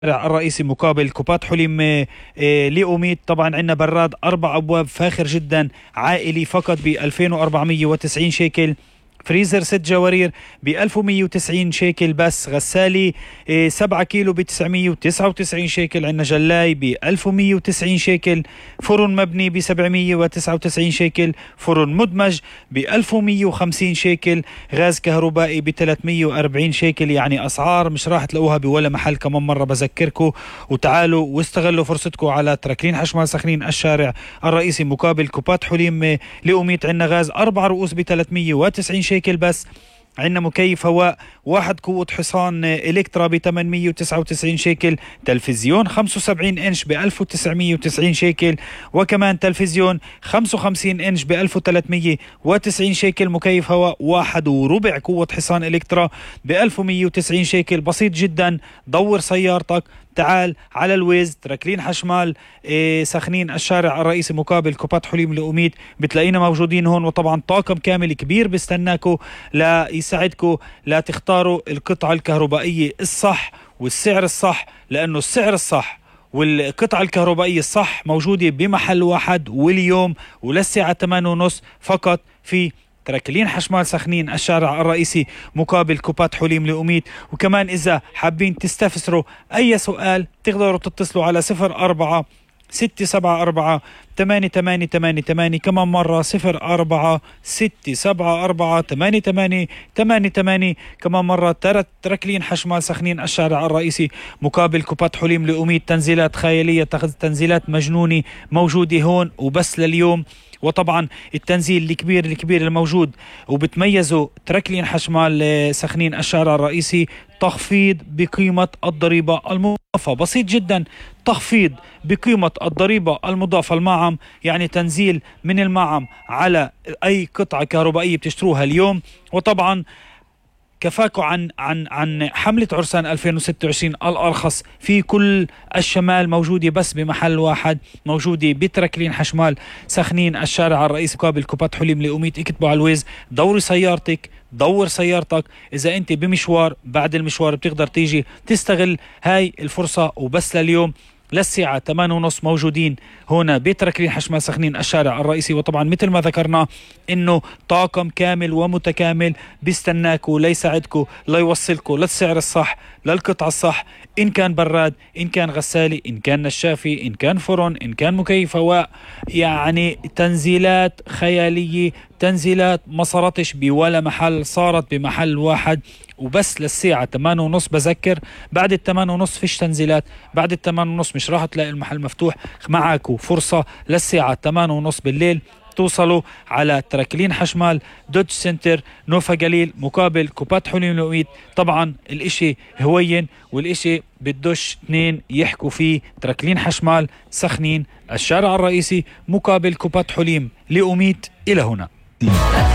الرئيسي مقابل كوبات حليم لأوميد. طبعا عندنا براد 4 أبواب فاخر جدا عائلي فقط ب 2490 شيكل. فريزر 6 جوارير ب 1190 شيكل بس. غسالي 7 كيلو ب 999 شيكل. عندنا جلاي ب 1190 شيكل. فرن مبني ب 799 شيكل. فرن مدمج ب 1150 شيكل. غاز كهربائي ب 340 شيكل. يعني أسعار مش راح تلاقوها بولا محل. كمان مرة بذكركم وتعالوا واستغلوا فرصتكم على تراكلين حشمال سخنين الشارع الرئيسي مقابل كوبات حليم لأوميد. عندنا غاز 4 رؤوس ب 390 شيكل بس. عندنا مكيف هواء 1 قوة حصان إلكترا ب 899 شيكل. تلفزيون 75 إنش ب 1990 شيكل. وكمان تلفزيون 55 إنش ب 1390 شيكل. مكيف هواء 1.25 قوة حصان إلكترا ب 1190 شيكل. بسيط جدا. دور سيارتك، تعال على الويز تراكلين حشمال سخنين الشارع الرئيسي مقابل كوبات حليم لأوميد. بتلاقينا موجودين هون. وطبعا طاقم كامل كبير بيستناكو لا يساعدكو لا تختاروا القطعة الكهربائية الصح والسعر الصح، لأنه السعر الصح والقطعة الكهربائية الصح موجودة بمحل واحد واليوم وللساعة 8:30 فقط في تراكلين حشمال سخنين الشارع الرئيسي مقابل كوبات حليم لأوميد. وكمان إذا حابين تستفسروا أي سؤال تقدروا تتصلوا على 04 674 8888. كمان مرة 04 674 8888. كمان مرة تراكلين حشمال سخنين الشارع الرئيسي مقابل كوبات حليم لأوميد. تنزيلات خيالية، تنزيلات مجنونة موجودة هون وبس لليوم. وطبعا التنزيل الكبير الموجود وبتميزوا تراكلين حشمال سخنين الشارع الرئيسي تخفيض بقيمة الضريبة المضافة. بسيط جدا. تخفيض بقيمة الضريبة المضافة المعم، يعني تنزيل من المعم على أي قطعة كهربائية بتشتروها اليوم. وطبعا كفاكوا عن حملة عرسان 2026 الأرخص في كل الشمال، موجودة بس بمحل واحد، موجودة بتراكلين حشمال سخنين الشارع الرئيسي مقابل كوبات حليم لأوميد. اكتبوا على الويز، دور سيارتك. إذا أنت بمشوار، بعد المشوار بتقدر تيجي تستغل هاي الفرصة. وبس لليوم للساعة 8:30 موجودين هنا بتراكلين حشمال سخنين الشارع الرئيسي. وطبعا مثل ما ذكرنا انه طاقم كامل ومتكامل بيستناكوا ليساعدكوا ليوصلكوا للسعر الصح للقطعة الصح، إن كان براد، إن كان غسالي، إن كان نشافي، إن كان فرن، إن كان مكيف هواء. يعني تنزيلات خيالية، تنزيلات ما صارتش بولا محل، صارت بمحل واحد وبس للساعة 8:30. بذكر بعد 8:30 فيش تنزيلات. بعد 8:30 مش راح تلاقي المحل مفتوح. معاكو فرصة للساعة 8:30 بالليل توصلوا على تراكلين حشمال دوج سنتر نوفا جليل مقابل كوبات حليم لأوميد. طبعا الاشي هوين والاشي بدوش 2 يحكوا فيه. تراكلين حشمال سخنين الشارع الرئيسي مقابل كوبات حليم لأوميد. إلى هنا.